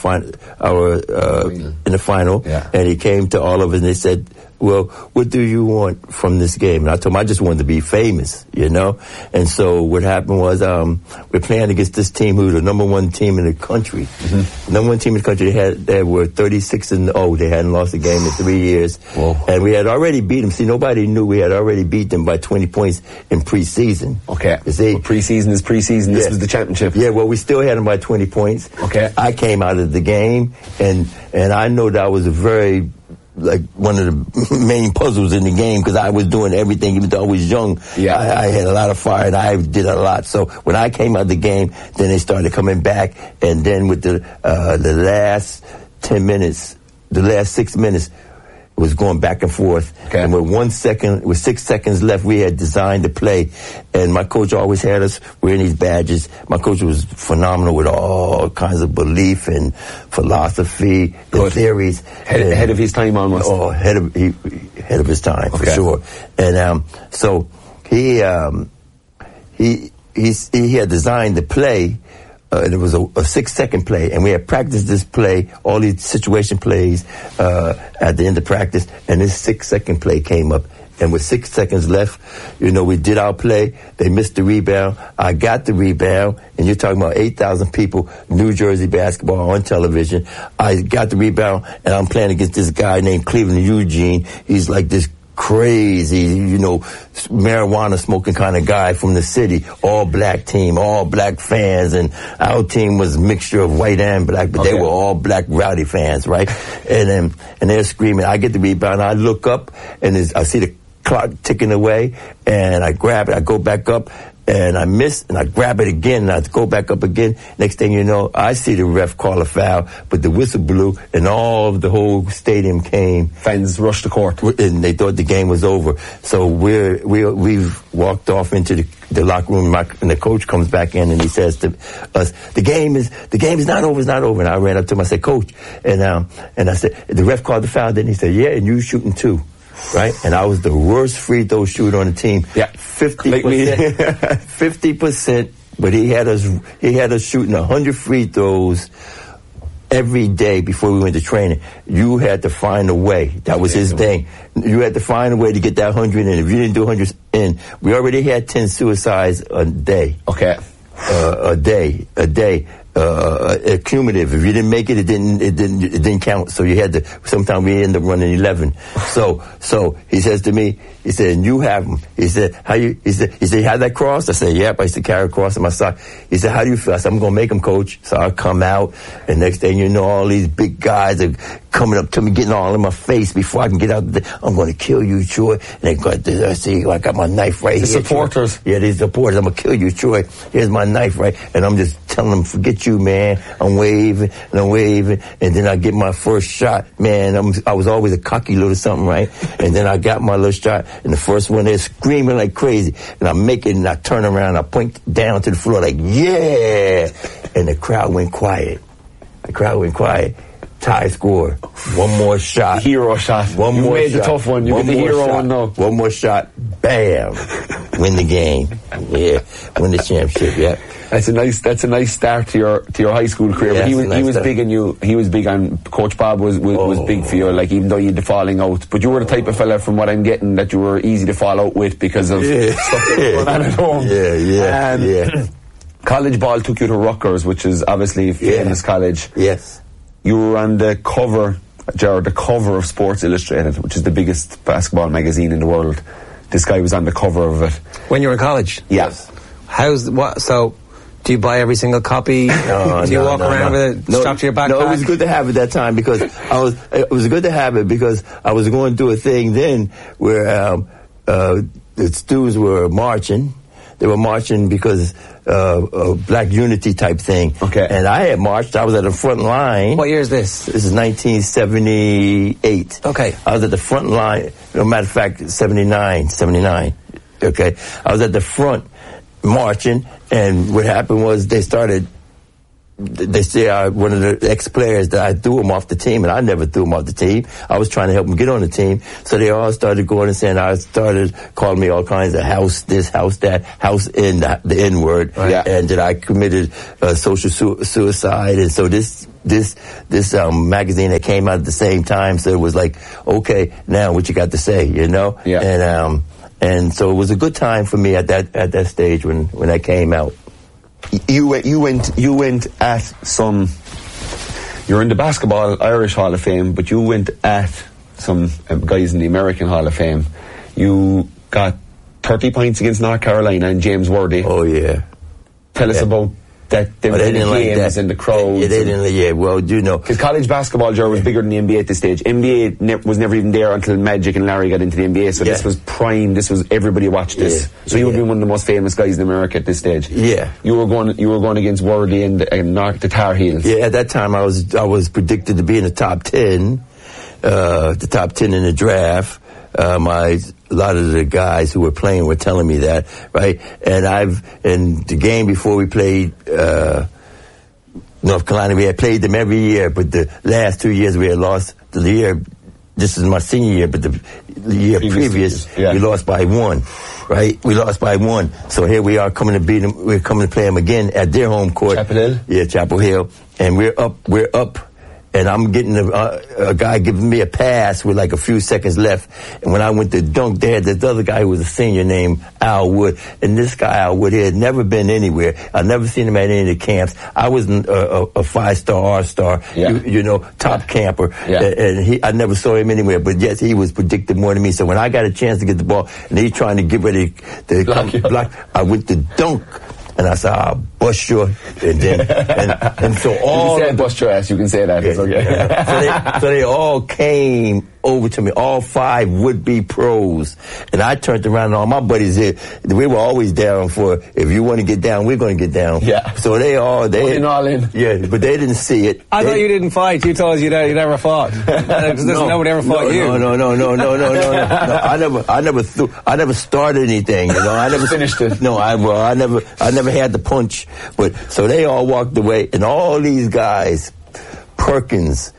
the final, and he came to all of us and they said, well, what do you want from this game? And I told him I just wanted to be famous, And so what happened was we're playing against this team who's the number one team in the country. Mm-hmm. Number one team in the country. They were 36-0. They hadn't lost a game in 3 years. Whoa. And we had already beat them. See, nobody knew we had already beat them by 20 points in preseason. Okay. Preseason is preseason. This was the championship. Yeah, well, we still had them by 20 points. Okay. I came out of the game, and I know that was one of the main puzzles in the game, because I was doing everything, even though I was young. Yeah. I had a lot of fire, and I did a lot. So when I came out of the game, then they started coming back, and then with the last 10 minutes, the last 6 minutes, it was going back and forth. Okay. And with 6 seconds left, we had designed the play. And my coach always had us wearing these badges. My coach was phenomenal with all kinds of belief and philosophy and theories. Ahead of his time almost. Oh, ahead of his time, for sure. And so he had designed the play. And it was a 6-second play, and we had practiced this play, all these situation plays, at the end of practice, and this 6-second play came up. And with 6 seconds left, we did our play. They missed the rebound. I got the rebound, and you're talking about 8,000 people, New Jersey basketball on television. I got the rebound, and I'm playing against this guy named Cleveland Eugene. He's like this crazy, marijuana smoking kind of guy from the city, all black team, all black fans, and our team was a mixture of white and black, but they were all black rowdy fans, right? And they're screaming. I get the rebound, I look up, and I see the clock ticking away, and I grab it, I go back up, and I miss, and I grab it again, and I go back up again. Next thing you know, I see the ref call a foul, but the whistle blew, and the whole stadium came. Fans rushed the court. And they thought the game was over. So we've walked off into the locker room, and the coach comes back in, and he says to us, the game is not over, it's not over. And I ran up to him, I said, Coach, and I said, the ref called the foul, then he said, yeah, and you shooting too. Right? And I was the worst free throw shooter on the team. Yeah. 50%. 50%, but he had us shooting 100 free throws every day before we went to training. You had to find a way. That was his thing. You had to find a way to get that 100 in. If you didn't do 100 in, we already had 10 suicides a day. Okay. A day. Cumulative. If you didn't make it, it didn't count. So you had to. Sometimes we end up running 11. So he says to me, he said, and you have them. He said, he said, you had that cross? I said, yep. I used to carry a cross in my sock. He said, how do you feel? I said, I'm gonna make them, Coach. So I come out, and next thing you know, all these big guys are coming up to me, getting all in my face before I can get out. I'm gonna kill you, Troy. And they got I see, I got my knife right here. The supporters. Troy. Yeah, these supporters. I'm gonna kill you, Troy. Here's my knife, right? And I'm just telling them, forget you, man. I'm waving, and then I get my first shot. Man, I was always a cocky little something, right? And then I got my little shot, and the first one, they're screaming like crazy. And I make it, and I turn around, I point down to the floor like, yeah! And the crowd went quiet. Tie score. One more shot. Hero shot. One more made shot. The tough one. You get the hero one now. One more shot. Bam. Win the game. Yeah. Win the championship. Yeah. That's a nice start to your high school career. Yeah, but he was big on you. He was big on Coach Bob was big for you. Like, even though you had the falling out, but you were the type of fella, from what I'm getting, that you were easy to fall out with because of stuff that was going on at home. Yeah. College ball took you to Rutgers, which is obviously a famous college. Yes. You were on the cover, Gerard, the cover of Sports Illustrated, which is the biggest basketball magazine in the world. This guy was on the cover of it. When you were in college? Yes. So, do you buy every single copy? Do you walk around with it strapped to your backpack? No, it was good to have it that time because it was good to have it because I was going through a thing then where the students were marching. They were marching because Black Unity type thing. Okay. And I had marched. I was at the front line. What year is this? This is 1978. Okay. I was at the front line. No matter of fact, 79. Okay. I was at the front marching, and what happened was they started they say one of the ex-players that I threw him off the team, and I never threw him off the team. I was trying to help him get on the team. So they all started going and saying, I started calling me all kinds of house this, house that, house in, the N-word, and that I committed social suicide. And so this magazine that came out at the same time, so it was like, okay, now what you got to say, you know? Yeah. And so it was a good time for me at that stage when that came out. You went at some. You're in the Basketball Irish Hall of Fame, but you went at some guys in the American Hall of Fame. You got 30 points against North Carolina and James Worthy. Oh yeah. Tell us about that. They didn't like that. And the crowds. Yeah, they didn't. Yeah, well, you know, because college basketball, Joe, was bigger than the NBA at this stage. NBA was never even there until Magic and Larry got into the NBA. So this was prime. This was everybody watched this. So you would be one of the most famous guys in America at this stage. Yeah, you were going against Worthy and the Tar Heels. Yeah, at that time I was predicted to be in the top 10, the top 10 in the draft. A lot of the guys who were playing were telling me that, right? And in the game before we played, North Carolina, we had played them every year, but the last 2 years we had lost. The year, this is my senior year, but the year previous, we lost by 1, right? We lost by 1. So here we are coming to beat them, we're coming to play them again at their home court. Chapel Hill? Yeah, Chapel Hill. And we're up. And I'm getting a guy giving me a pass with like a few seconds left. And when I went to dunk, there had this other guy who was a senior named Al Wood. And this guy, Al Wood, he had never been anywhere. I'd never seen him at any of the camps. I was a 5-star, R-star, you know, top camper. Yeah. And I never saw him anywhere. But yes, he was predicted more than me. So when I got a chance to get the ball, and he's trying to get ready to block, I went to dunk. And I said, I'll bust your, and so all. You can say bust your ass, you can say that. It's okay. So they all came over to me, all 5 would-be pros. And I turned around and all my buddies here, we were always down for, if you want to get down, we're going to get down. Yeah. So they all in. Yeah, but they didn't see it. I thought you didn't fight. You told us you never fought. Nobody ever fought you. No. I never started anything, you know. I never finished it. No, I never had the punch. But so they all walked away, and all these guys, Perkins,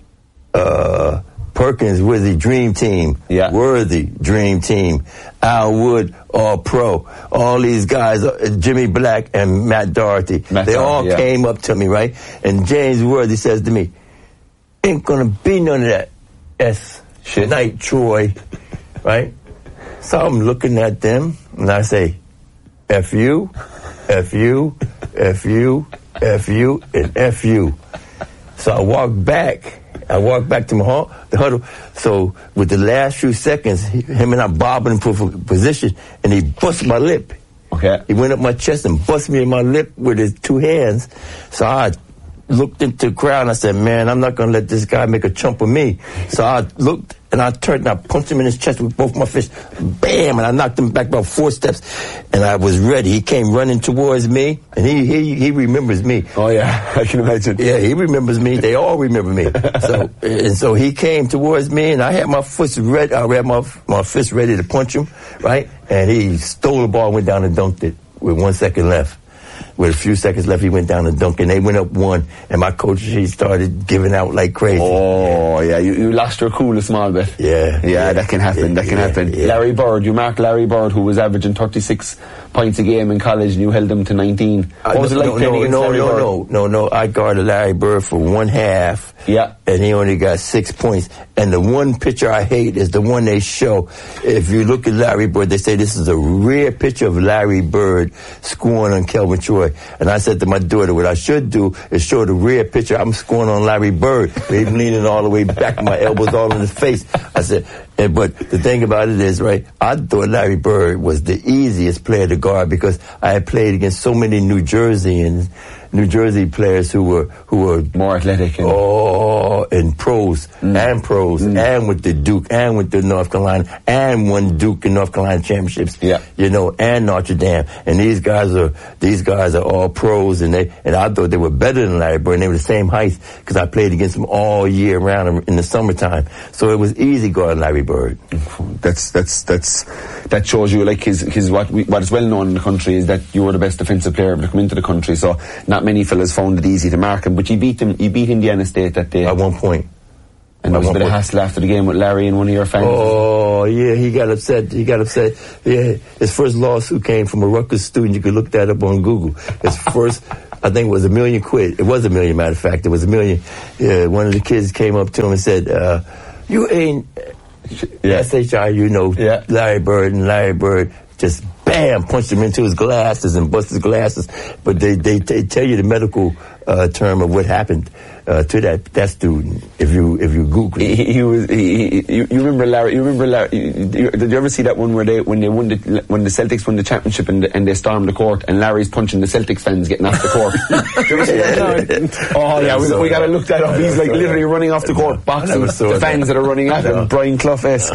Worthy Dream Team, Worthy Dream Team, Al Wood, All Pro, all these guys, Jimmy Black and Matt Doherty, they all came up to me, right? And James Worthy says to me, ain't gonna be none of that shit, night, Troy, right? So I'm looking at them, and I say, F you, F you, F you, F you, and F you. So I walked back to the huddle. So with the last few seconds, him and I bobbing for position, and he busted my lip. Okay. He went up my chest and busted me in my lip with his 2 hands. So I looked into the crowd and I said, man, I'm not going to let this guy make a chump of me. So I looked and I turned and I punched him in his chest with both my fists. Bam! And I knocked him back about 4 steps. And I was ready. He came running towards me, and he remembers me. Oh, yeah. I can imagine. Yeah, he remembers me. They all remember me. So he came towards me, and I had my fist ready. I had my fist ready to punch him, right? And he stole the ball and went down and dunked it with 1 second left. With a few seconds left, he went down and dunked, and they went up 1, and my coach, he started giving out like crazy. Oh, yeah. You lost your cool a small bit. Yeah, that can happen. That can happen. Yeah. Larry Bird, you marked Larry Bird, who was averaging 36 points a game in college, and you held him to 19. What was it like playing against Larry Bird? No. I guarded Larry Bird for 1 half. Yeah. And he only got 6 points. And the one picture I hate is the one they show. If you look at Larry Bird, they say this is a rare picture of Larry Bird scoring on Kelvin Troy. And I said to my daughter, what I should do is show the rare picture I'm scoring on Larry Bird. Him leaning all the way back, my elbows all in his face. I said, but the thing about it is, right, I thought Larry Bird was the easiest player to guard because I had played against so many New Jersey players who were more athletic. And in pros and with the Duke and with the North Carolina and won Duke and North Carolina championships. Yeah. You know, and Notre Dame. And these guys are all pros, and I thought they were better than Larry Bird, and they were the same height because I played against them all year round in the summertime. So it was easy guarding Larry Bird. That shows you, like, his what is well known in the country is that you were the best defensive player to come into the country. So not many fellas found it easy to mark him, but you beat Indiana State that day at one point. And there was a bit of hassle after the game with Larry and one of your fans. Oh, yeah, he got upset. Yeah, his first lawsuit came from a Rutgers student. You could look that up on Google. His first, I think it was $1 million. It was $1 million, matter of fact. It was $1 million. One of the kids came up to him and said, you ain't SHI, you know, Larry Bird, and Larry Bird just bam, punched him into his glasses and busted his glasses. But they tell you the medical term of what happened to that student if you Google it. You remember Larry? Did you ever see that one where when the Celtics won the championship and they stormed the court and Larry's punching the Celtics fans getting off the court? Did you ever see that? Oh yeah, we gotta look that up. He's like literally running off the court, boxing the fans that are running at him, Brian Clough-esque.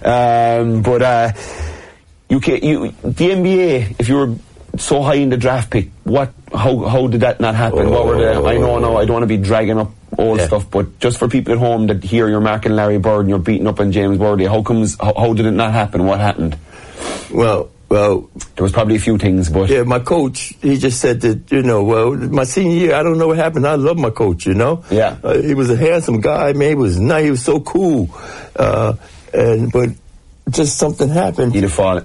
The NBA, if you were so high in the draft pick, how did that not happen? What were I know now I don't want to be dragging up old stuff, but just for people at home that hear you're marking Larry Bird and you're beating up on James Worthy, how did it not happen? What happened? Well, there was probably a few things, but yeah, my coach, he just said that, my senior year, I don't know what happened. I love my coach, Yeah. He was a handsome guy, man. He was nice. He was so cool. But just something happened. He'd have fallen.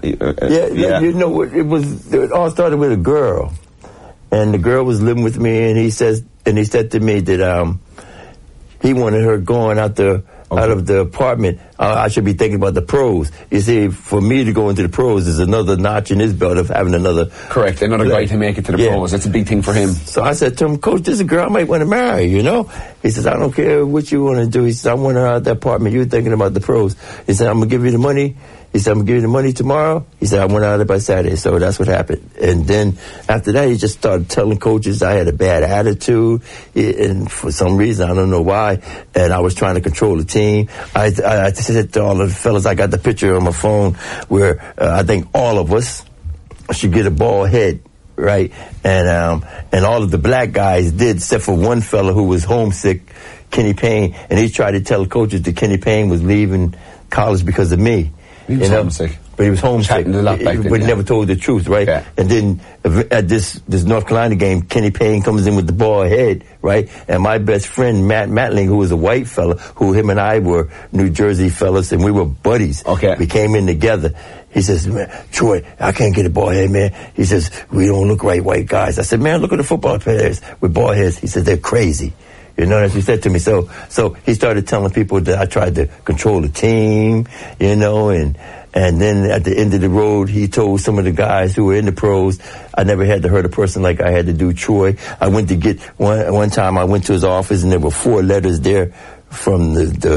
It all started with a girl, and the girl was living with me, and he said to me that he wanted her going out of the apartment. I should be thinking about the pros. You see, for me to go into the pros is another notch in his belt of having another guy to make it to the pros. That's a big thing for him. So I said to him, Coach, this is a girl I might want to marry, He says, I don't care what you want to do. He says, I want her out of the apartment. You're thinking about the pros. He said, I'm going to give you the money. He said, I'm going to give you the money tomorrow. He said, I want out of it by Saturday. So that's what happened. And then after that, he just started telling coaches I had a bad attitude. And for some reason, I don't know why. And I was trying to control the team. I said to all the fellas, I got the picture on my phone where I think all of us should get a bald head. Right. And all of the black guys did, except for one fella who was homesick, Kenny Payne. And he tried to tell the coaches that Kenny Payne was leaving college because of me. He was homesick. But he was homesick. But he never told the truth, right? Yeah. And then at this North Carolina game, Kenny Payne comes in with the bald head, right? And my best friend, Matt Matling, who was a white fella, who him and I were New Jersey fellas, and we were buddies. Okay. We came in together. He says, man, Troy, I can't get a bald head, man. He says, we don't look right, white guys. I said, man, look at the football players with bald heads. He said, they're crazy. As he said to me. So he started telling people that I tried to control the team, and then at the end of the road, he told some of the guys who were in the pros, I never had to hurt a person like I had to do Troy. I went to get, one time I went to his office and there were 4 letters there from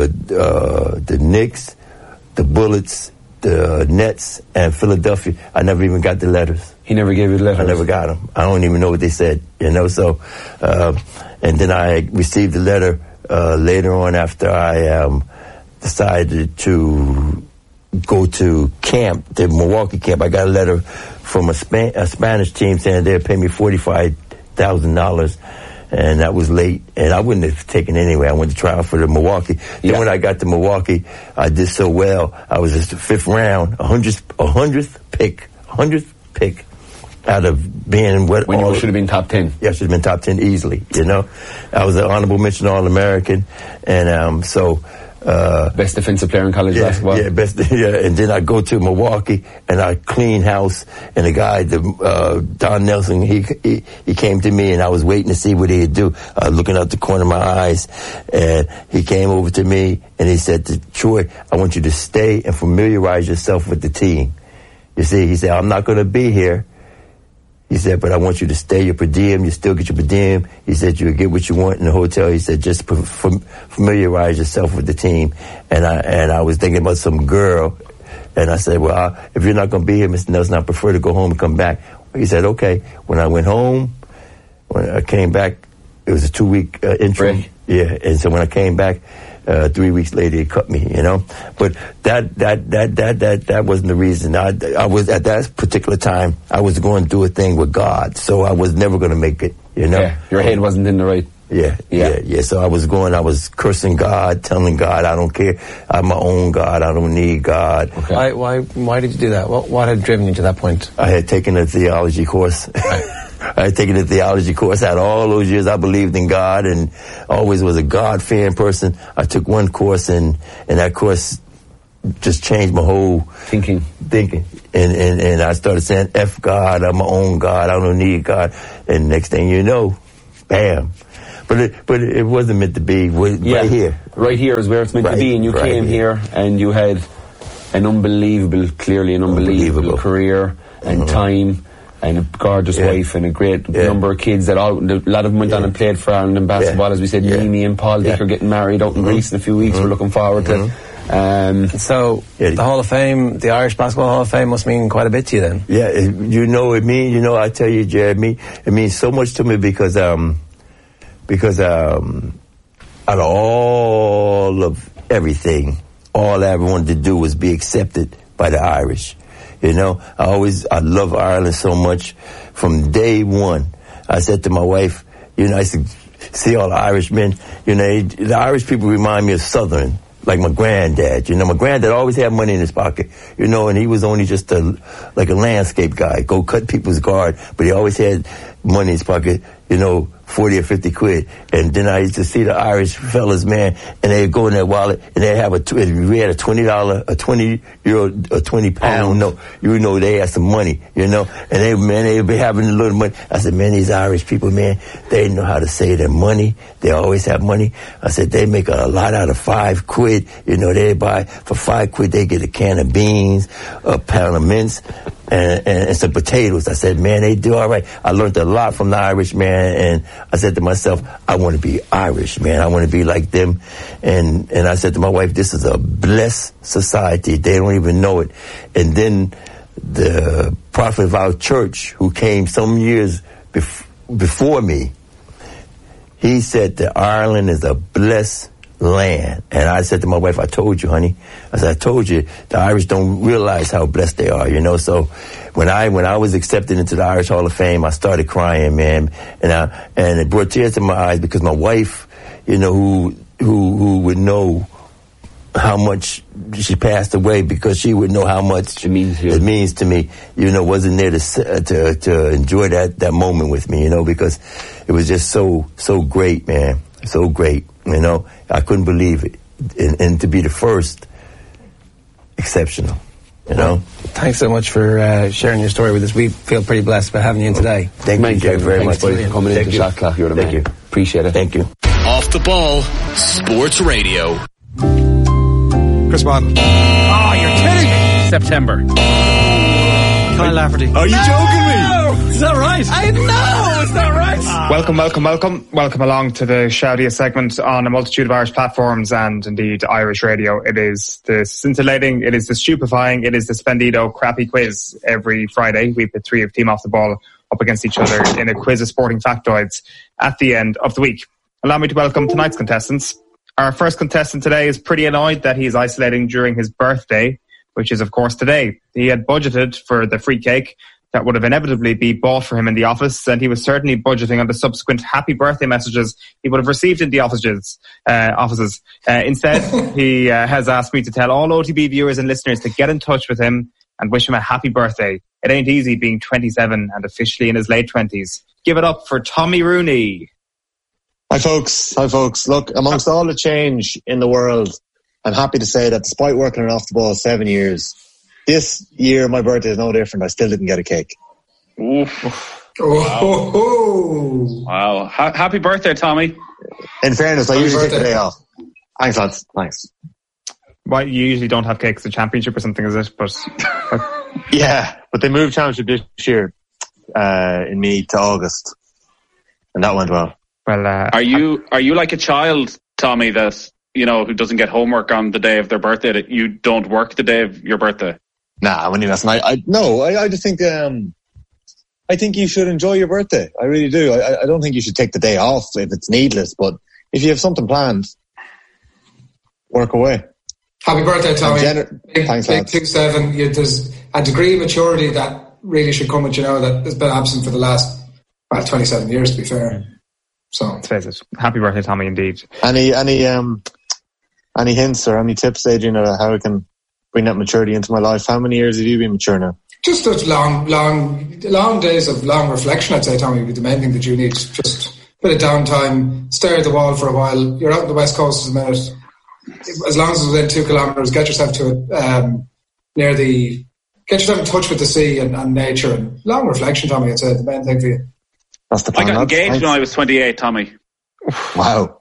the Knicks, the Bullets, the Nets, and Philadelphia. I never even got the letters. He never gave you the letters? I never got them. I don't even know what they said, so, and then I received the letter later on after I decided to go to camp, the Milwaukee camp. I got a letter from a Spanish team saying they'd pay me $45,000, and that was late, and I wouldn't have taken it anyway. I went to trial for the Milwaukee. Yeah. Then when I got to Milwaukee, I did so well. I was just the 5th round, 100th pick. Out of being when you should have been top 10. Yeah, should have been top 10 easily. I was an honorable mention All-American, and best defensive player in college basketball. Yeah, best. Yeah, and then I go to Milwaukee and I clean house, and the guy, Don Nelson, he came to me, and I was waiting to see what he'd do, looking out the corner of my eyes, and he came over to me and he said to Troy, I want you to stay and familiarize yourself with the team. You see, he said, I'm not going to be here. He said, but I want you to stay your per diem. You still get your per diem. He said, you'll get what you want in the hotel. He said, just familiarize yourself with the team. And I was thinking about some girl. And I said, well, if you're not going to be here, Mr. Nelson, I prefer to go home and come back. He said, okay. When I went home, when I came back, it was a 2-week interim Yeah, and so when I came back, 3 weeks later, it cut me, you know. But that wasn't the reason. I was at that particular time. I was going through a thing with God, so I was never going to make it, you know. Yeah, your head wasn't in the right. Yeah. So I was cursing God, telling God, I don't care. I'm my own God. I don't need God. Okay. Why did you do that? What had driven you to that point? I had taken a theology course. I had taken a theology course. Out all those years, I believed in God and always was a God-fearing person. I took one course, and that course just changed my whole thinking. And I started saying, F God, I'm my own God. I don't need God. And next thing you know, bam. But it wasn't meant to be. Right here. Right here is where it's meant to be. And you came here and you had an unbelievable career and time. And a gorgeous wife and a great number of kids. A lot of them went on and played for Ireland in basketball. As we said, Mimi and Paul Dick are getting married out in Greece in a few weeks. We're looking forward to. So the Hall of Fame, the Irish Basketball Hall of Fame, must mean quite a bit to you then. Yeah, I tell you, Jeremy, it means so much to me because out of all of everything, all I ever wanted to do was be accepted by the Irish. You know, I love Ireland so much. From day one, I said to my wife, you know, I used to see all the Irishmen, you know, the Irish people remind me of Southern, like my granddad. You know, my granddad always had money in his pocket, you know, and he was only just like a landscape guy, go cut people's yard, but he always had money in his pocket, you know, 40 or 50 quid. And then I used to see the Irish fellas, man, and they'd go in their wallet and they'd have we had a $20, a 20 euro, a 20 pound note. You know, they had some money, you know, and they'd be having a little money. I said, man, these Irish people, man, they know how to save their money. They always have money. I said, they make a lot out of 5 quid. You know, they buy, for 5 quid, they get a can of beans, a pound of mince, and some potatoes. I said, man, they do all right. I learned a lot from the Irish, man, and I said to myself, I want to be Irish, man. I want to be like them. And I said to my wife, this is a blessed society. They don't even know it. And then the prophet of our church, who came some years before me, he said that Ireland is a blessed land. And I said to my wife, I told you, honey. I said, I told you, the Irish don't realize how blessed they are, you know. So when I was accepted into the Irish Hall of Fame, I started crying, man. And it brought tears to my eyes because my wife, you know, who would know how much she passed away, because she would know how much it means to me, you know, wasn't there to enjoy that moment with me, you know, because it was just so great, man. So great, you know. I couldn't believe it. And to be the first, exceptional, you know. Thanks so much for sharing your story with us. We feel pretty blessed by having you in today. Thank you very much for coming into Shot Clock. You're the man. Thank you. Appreciate it. Thank you. Off the Ball Sports Radio. Chris Martin. Oh, you're kidding me. September. Kyle Lafferty. Are you joking me? Is that right? I know, it's not right. Welcome along to the Shoutia segment on a multitude of Irish platforms and indeed Irish radio. It is the scintillating, it is the stupefying, it is the splendido crappy quiz every Friday. We put 3 of Team Off the Ball up against each other in a quiz of sporting factoids at the end of the week. Allow me to welcome tonight's contestants. Our first contestant today is pretty annoyed that he is isolating during his birthday, which is of course today. He had budgeted for the free cake that would have inevitably been bought for him in the office, and he was certainly budgeting on the subsequent happy birthday messages he would have received in the offices. Instead, he has asked me to tell all OTB viewers and listeners to get in touch with him and wish him a happy birthday. It ain't easy being 27 and officially in his late 20s. Give it up for Tommy Rooney. Hi folks. Look, amongst all the change in the world, I'm happy to say that despite working on Off the Ball 7 years, this year my birthday is no different. I still didn't get a cake. Oof. Wow. Happy birthday, Tommy. In fairness, I usually take the day off. Thanks, lads. Thanks. Well, you usually don't have cakes at the championship or something, is it? But yeah, but they moved championship this year in May to August, and that went well. Well, are you like a child, Tommy, that you know who doesn't get homework on the day of their birthday? That you don't work the day of your birthday? Nah, when you listen, I just think I think you should enjoy your birthday. I really do. I don't think you should take the day off if it's needless, but if you have something planned, work away. Happy birthday, Tommy. Thanks, big lads. 2-7. There's a degree of maturity that really should come with, that has been absent for the last 27 years, to be fair. So let's face it. Happy birthday, Tommy, indeed. Any hints or any tips, Adrian, about how I can bring that maturity into my life? How many years have you been mature now? Just those long days of long reflection, I'd say, Tommy, would be the main thing that you need. Just a bit of downtime, stare at the wall for a while. You're out on the West Coast at the minute. As long as it's within 2 kilometres, get yourself to it, get yourself in touch with the sea and nature, and long reflection, Tommy, I'd say, the main thing for you. That's the plan. I got engaged when I was 28, Tommy. Wow.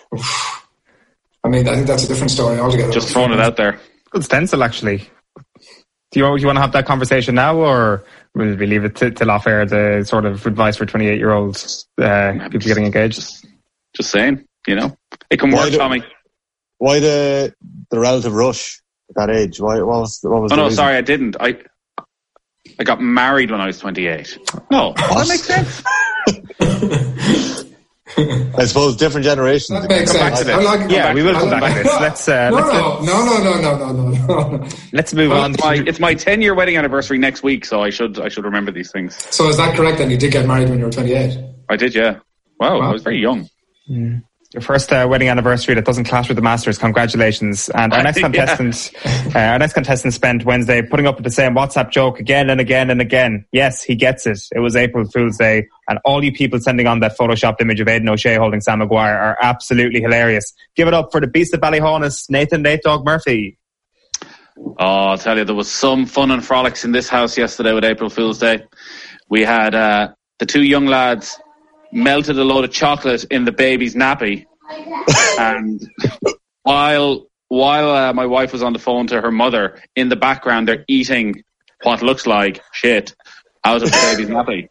I mean, I think that's a different story altogether. Just throwing it out there. Good stencil, actually. Do you want to have that conversation now, or will we leave it till off air, the sort of advice for 28-year-olds people getting engaged? Just saying, it can work, Tommy. Why the relative rush at that age? What was the reason? Sorry, I didn't. I got married when I was 28. No, that makes sense. I suppose different generations. That makes sense. We will come back to this. No. Let's move on. It's my 10-year wedding anniversary next week, so I should remember these things. So is that correct then? You did get married when you were 28? I did, yeah. Wow. I was very young. Mm. Your first wedding anniversary that doesn't clash with the Masters. Congratulations. And our next contestant spent Wednesday putting up with the same WhatsApp joke again and again and again. Yes, he gets it. It was April Fool's Day, and all you people sending on that photoshopped image of Aidan O'Shea holding Sam Maguire are absolutely hilarious. Give it up for the beast of Ballyhaunis, Nathan Nate Dog Murphy. Oh, I'll tell you, there was some fun and frolics in this house yesterday with April Fool's Day. We had the 2 young lads melted a load of chocolate in the baby's nappy, and while my wife was on the phone to her mother, in the background they're eating what looks like shit out of the baby's nappy.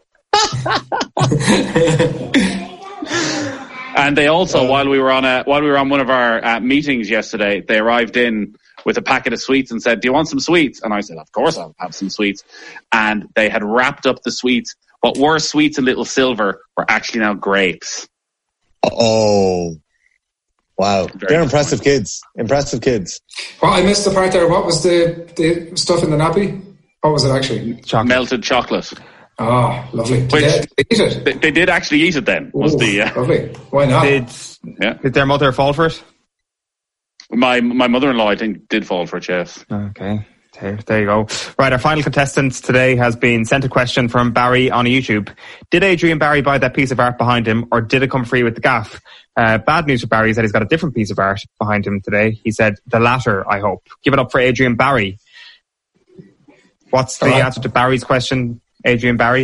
And they also, while we were on one of our meetings yesterday, they arrived in with a packet of sweets and said, "Do you want some sweets?" And I said, "Of course I'll have some sweets." And they had wrapped up the sweets. What were sweets in little silver were actually now grapes. Oh, wow. They're impressive kids. Well, I missed the part there. What was the stuff in the nappy? What was it actually? Melted chocolate. Oh, lovely. Did they eat it? They did actually eat it then. Lovely. Why not? Did their mother fall for it? My mother-in-law, I think, did fall for it, yes. Okay. There you go. Right, our final contestant today has been sent a question from Barry on YouTube. Did Adrian Barry buy that piece of art behind him, or did it come free with the gaff? Bad news for Barry is that he's got a different piece of art behind him today. He said, the latter, I hope. Give it up for Adrian Barry. What's the answer to Barry's question, Adrian Barry?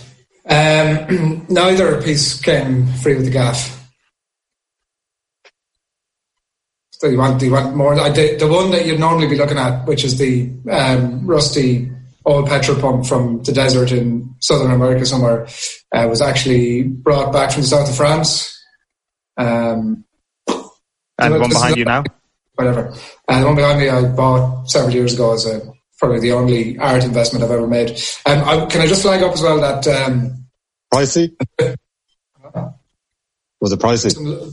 Neither piece came free with the gaff. So you want more? The one that you'd normally be looking at, which is the rusty old petrol pump from the desert in southern America somewhere, was actually brought back from the south of France. And the one behind you now? Whatever. The one behind me I bought several years ago as probably the only art investment I've ever made. Can I just flag up as well that... pricey? Was it pricey?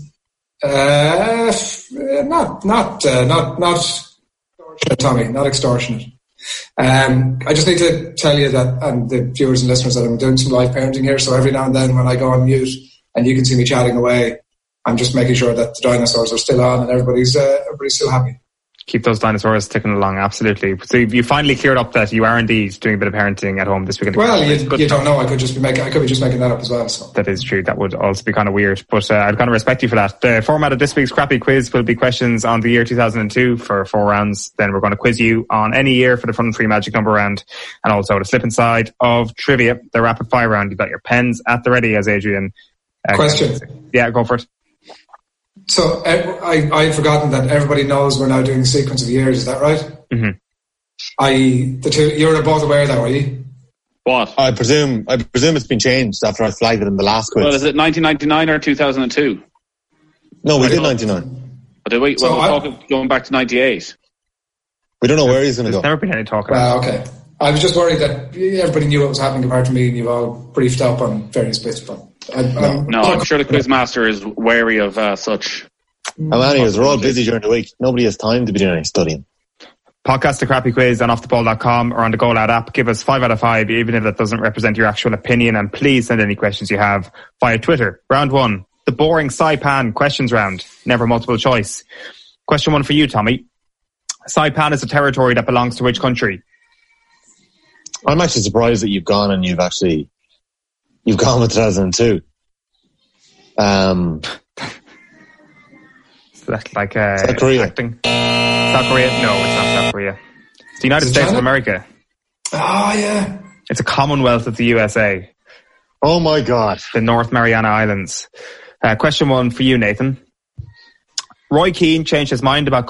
Not extortionate, Tommy, not extortionate. I just need to tell you that, and the viewers and listeners, that I'm doing some live parenting here, so every now and then when I go on mute and you can see me chatting away, I'm just making sure that the dinosaurs are still on and everybody's still happy. Keep those dinosaurs ticking along, absolutely. So you finally cleared up that you are indeed doing a bit of parenting at home this weekend. Well, you don't know. I could be just making that up as well. So. That is true. That would also be kind of weird, but I'd kind of respect you for that. The format of this week's Crappy Quiz will be questions on the year 2002 for 4 rounds. Then we're going to quiz you on any year for the Fun Free Magic Number round, and also the flip inside of trivia, the rapid fire round. You've got your pens at the ready, as Adrian. Question. Yeah, go for it. So I'd forgotten that everybody knows we're now doing a sequence of years. Is that right? Mm-hmm. You're both aware of that, were you? What? I presume it's been changed after I flagged it in the last quiz. Well, is it 1999 or 2002? No, we did 99. But did we? Well, we're talking going back to 98. We don't know where he's going to go. There's never been any talk about it. Okay. I was just worried that everybody knew what was happening apart from me, and you've all briefed up on various bits. But I'm sure the quizmaster is wary of such. Anyways, we're all busy during the week. Nobody has time to be doing any studying. Podcast the Crappy Quiz on offtheball.com or on the Go Loud app. Give us 5 out of 5, even if that doesn't represent your actual opinion. And please send any questions you have via Twitter. Round 1, the boring Saipan questions round. Never multiple choice. Question 1 for you, Tommy. Saipan is a territory that belongs to which country? I'm actually surprised that you've gone with 2002. So that's like South Korea. Acting. South Korea? No, it's not South Korea. It's the United States of America. Oh, yeah. It's a Commonwealth of the USA. Oh, my God. The North Mariana Islands. Question 1 for you, Nathan. Roy Keane changed his mind about